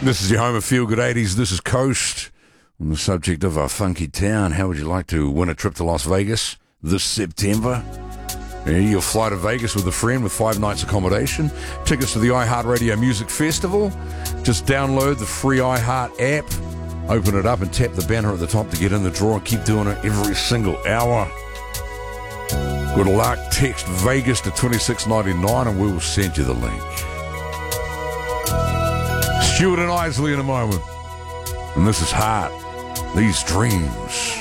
This is your home of Feel Good 80s. This is Coast. On the subject of our funky town, how would you like to win a trip to Las Vegas this September? You'll fly to Vegas with a friend with 5 nights accommodation. Tickets to the iHeartRadio Music Festival. Just download the free iHeart app. Open it up and tap the banner at the top to get in the draw and keep doing it every single hour. Good luck. Text Vegas to 2699 and we will send you the link. Stuart and Isley in a moment. And this is Heart. These Dreams.